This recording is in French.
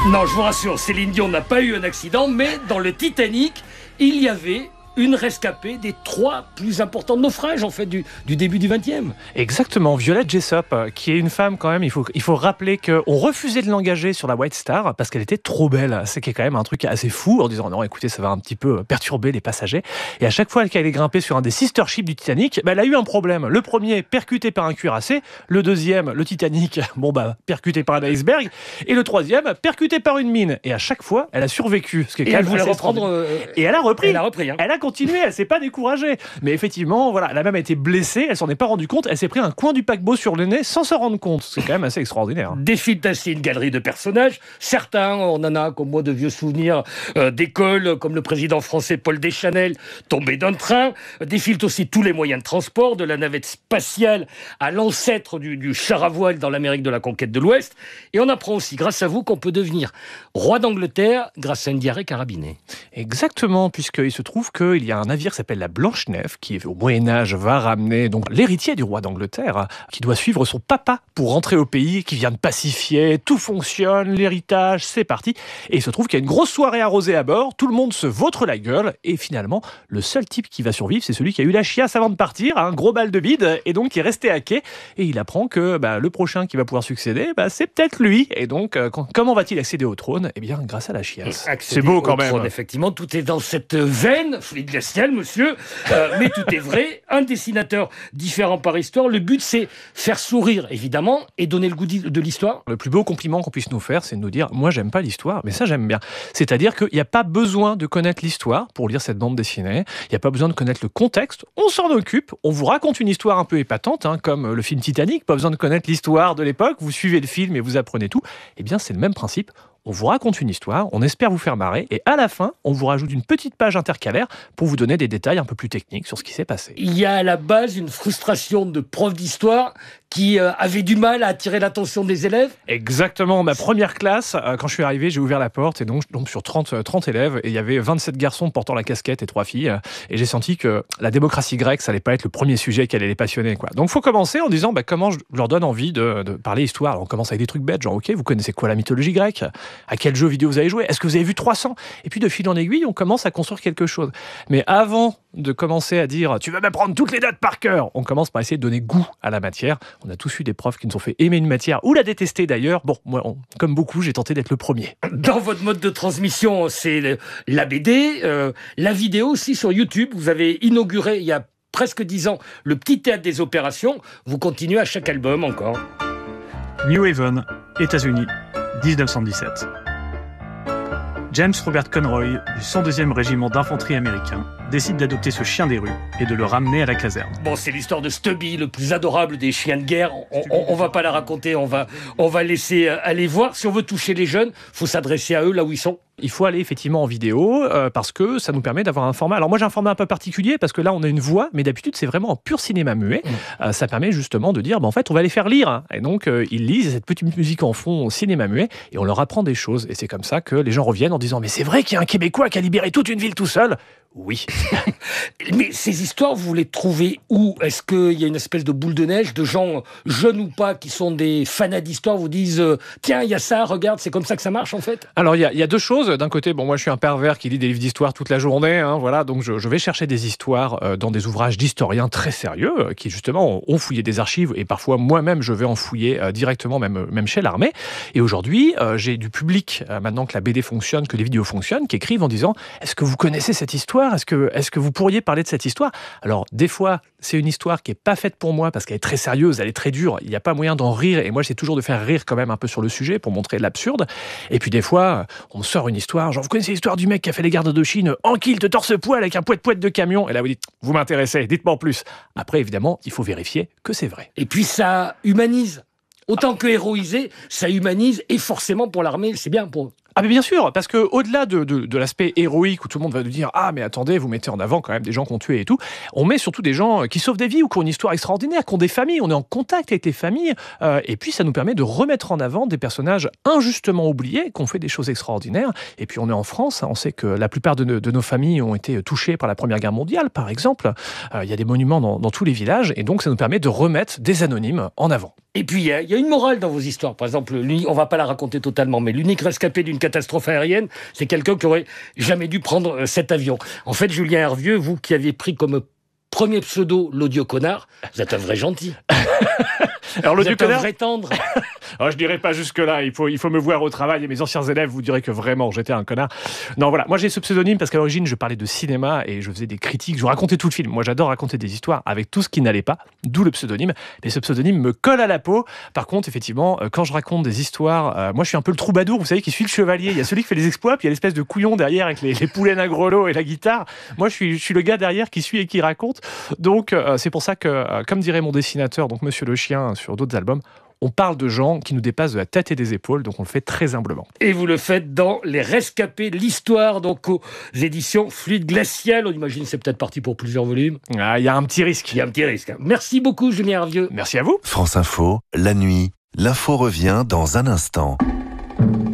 Non, je vous rassure, Céline Dion n'a pas eu un accident, mais dans le Titanic, il y avait une rescapée des 3 plus importants naufrages en fait du début du XXe. Exactement, Violette Jessop, qui est une femme quand même, il faut rappeler qu'on refusait de l'engager sur la White Star parce qu'elle était trop belle. C'est quand même un truc assez fou en disant non écoutez ça va un petit peu perturber les passagers. Et à chaque fois qu'elle est grimpée sur un des sister ships du Titanic, elle a eu un problème. Le premier percuté par un cuirassé, le deuxième, le Titanic, percuté par un iceberg, et le troisième percuté par une mine. Et à chaque fois, elle a survécu. Ce qui est Et quand elle même voulait assez reprendre. Et elle a repris. Elle a repris. Hein. Elle a continué, elle s'est pas découragée. Mais effectivement, voilà, elle a même été blessée, elle s'en est pas rendue compte, elle s'est pris un coin du paquebot sur le nez sans s'en rendre compte. C'est quand même assez extraordinaire. Défile ainsi une galerie de personnages. Certains, on en a comme moi de vieux souvenirs d'école, comme le président français Paul Deschanel, tombé d'un train. Défilent aussi tous les moyens de transport, de la navette spatiale à l'ancêtre du char à voile dans l'Amérique de la conquête de l'Ouest. Et on apprend aussi, grâce à vous, qu'on peut devenir roi d'Angleterre grâce à une diarrhée carabinée. Exactement, puisqu'il se trouve qu'il y a un navire qui s'appelle la Blanche-Neige, qui au Moyen-Âge va ramener donc l'héritier du roi d'Angleterre, qui doit suivre son papa pour rentrer au pays, qui vient de pacifier, tout fonctionne, l'héritage, c'est parti. Et il se trouve qu'il y a une grosse soirée arrosée à bord, tout le monde se vautre la gueule, et finalement, le seul type qui va survivre, c'est celui qui a eu la chiasse avant de partir, un gros bal de bide, et donc qui est resté à quai, et il apprend que le prochain qui va pouvoir succéder, c'est peut-être lui. Et donc, comment va-t-il accéder au trône ? Eh bien, grâce à la chiasse. C'est beau quand même. Trône, effectivement, tout est dans cette veine, fluide glacial, monsieur, mais tout est vrai. Un dessinateur différent par histoire. Le but, c'est faire sourire, évidemment, et donner le goût de l'histoire. Le plus beau compliment qu'on puisse nous faire, c'est de nous dire « moi, j'aime pas l'histoire, mais ça, j'aime bien ». C'est-à-dire qu'il n'y a pas besoin de connaître l'histoire pour lire cette bande dessinée. Il n'y a pas besoin de connaître le contexte. On s'en occupe. On vous raconte une histoire un peu épatante, comme le film Titanic. Pas besoin de connaître l'histoire de l'époque. Vous suivez le film et vous apprenez tout. Eh bien, c'est le même principe. On vous raconte une histoire, on espère vous faire marrer, et à la fin, on vous rajoute une petite page intercalaire pour vous donner des détails un peu plus techniques sur ce qui s'est passé. Il y a à la base une frustration de prof d'histoire qui avait du mal à attirer l'attention des élèves. Exactement. Ma première classe, quand je suis arrivé, j'ai ouvert la porte, et donc sur 30 élèves, et il y avait 27 garçons portant la casquette et 3 filles, et j'ai senti que la démocratie grecque, ça allait pas être le premier sujet qui allait les passionner, quoi. Donc, faut commencer en disant comment je leur donne envie de parler histoire. Alors, on commence avec des trucs bêtes, genre, ok, vous connaissez quoi la mythologie grecque ? À quel jeu vidéo vous avez joué ? Est-ce que vous avez vu 300 ? Et puis de fil en aiguille, on commence à construire quelque chose. Mais avant de commencer à dire « tu vas m'apprendre toutes les dates par cœur », on commence par essayer de donner goût à la matière. On a tous eu des profs qui nous ont fait aimer une matière ou la détester d'ailleurs. Bon, moi, comme beaucoup, j'ai tenté d'être le premier. Dans votre mode de transmission, c'est la BD, la vidéo aussi sur YouTube. Vous avez inauguré il y a presque 10 ans le Petit Théâtre des Opérations. Vous continuez à chaque album encore. New Haven, États-Unis, 1917. James Robert Conroy, du 102e régiment d'infanterie américain, décide d'adopter ce chien des rues et de le ramener à la caserne. Bon, c'est l'histoire de Stubby, le plus adorable des chiens de guerre. On va pas la raconter, on va laisser aller voir. Si on veut toucher les jeunes, faut s'adresser à eux là où ils sont. Il faut aller effectivement en vidéo parce que ça nous permet d'avoir un format. Alors moi j'ai un format un peu particulier parce que là on a une voix, mais d'habitude c'est vraiment en pur cinéma muet. Ça permet justement de dire en fait on va les faire lire. Et donc ils lisent cette petite musique en fond au cinéma muet et on leur apprend des choses. Et c'est comme ça que les gens reviennent en disant mais c'est vrai qu'il y a un Québécois qui a libéré toute une ville tout seul. Oui. Mais ces histoires, vous les trouvez où ? Est-ce qu'il y a une espèce de boule de neige de gens, jeunes ou pas, qui sont des fanats d'histoire, vous disent « Tiens, il y a ça, regarde, c'est comme ça que ça marche en fait ?» Alors, il y a deux choses. D'un côté, moi je suis un pervers qui lit des livres d'histoire toute la journée. Voilà, donc je vais chercher des histoires dans des ouvrages d'historiens très sérieux qui justement ont fouillé des archives et parfois moi-même je vais en fouiller directement même chez l'armée. Et aujourd'hui, j'ai du public, maintenant que la BD fonctionne, que les vidéos fonctionnent, qui écrivent en disant « Est-ce que vous connaissez cette histoire ? Est-ce que vous pourriez parler de cette histoire ?» Alors, des fois, c'est une histoire qui n'est pas faite pour moi parce qu'elle est très sérieuse, elle est très dure, il n'y a pas moyen d'en rire, et moi, j'essaie toujours de faire rire quand même un peu sur le sujet pour montrer l'absurde. Et puis, des fois, on me sort une histoire, genre, vous connaissez l'histoire du mec qui a fait les gardes de Chine en kilt, torse-poil, avec un poète de camion, et là, vous dites, vous m'intéressez, dites-moi en plus. Après, évidemment, il faut vérifier que c'est vrai. Et puis, ça humanise. Autant que héroïser, ça humanise, et forcément pour l'armée, c'est bien pour eux. Ah mais bien sûr, parce que au-delà de l'aspect héroïque où tout le monde va nous dire « Ah mais attendez, vous mettez en avant quand même des gens qui ont tué et tout », on met surtout des gens qui sauvent des vies ou qui ont une histoire extraordinaire, qui ont des familles, on est en contact avec les familles, et puis ça nous permet de remettre en avant des personnages injustement oubliés, qui ont fait des choses extraordinaires, et puis on est en France, on sait que la plupart de nos familles ont été touchées par la Première Guerre mondiale, par exemple, il y a des monuments dans tous les villages, et donc ça nous permet de remettre des anonymes en avant. Et puis, il y a une morale dans vos histoires. Par exemple, on va pas la raconter totalement, mais l'unique rescapé d'une catastrophe aérienne, c'est quelqu'un qui aurait jamais dû prendre cet avion. En fait, Julien Hervieux, vous qui aviez pris comme premier pseudo l'audio connard, vous êtes un vrai gentil. Alors l'audio vous êtes un connard, vrai tendre. je dirais pas jusque-là, il faut me voir au travail, et mes anciens élèves vous diraient que vraiment j'étais un connard. Non voilà, moi j'ai ce pseudonyme parce qu'à l'origine je parlais de cinéma et je faisais des critiques, je racontais tout le film. Moi j'adore raconter des histoires avec tout ce qui n'allait pas, d'où le pseudonyme. Mais ce pseudonyme me colle à la peau. Par contre, effectivement, quand je raconte des histoires, moi je suis un peu le troubadour, vous savez, qui suit le chevalier. Il y a celui qui fait les exploits, puis il y a l'espèce de couillon derrière avec les poulets à grelot et la guitare. Moi je suis le gars derrière qui suit et qui raconte. Donc c'est pour ça que, comme dirait mon dessinateur, donc Monsieur le Chien sur d'autres albums, on parle de gens qui nous dépassent de la tête et des épaules, donc on le fait très humblement. Et vous le faites dans Les Rescapés, l'histoire, donc aux éditions Fluide Glacial. On imagine que c'est peut-être parti pour plusieurs volumes. Ah, il y a un petit risque. Il y a un petit risque. Merci beaucoup, Julien Hervieux. Merci à vous. France Info, la nuit, l'info revient dans un instant.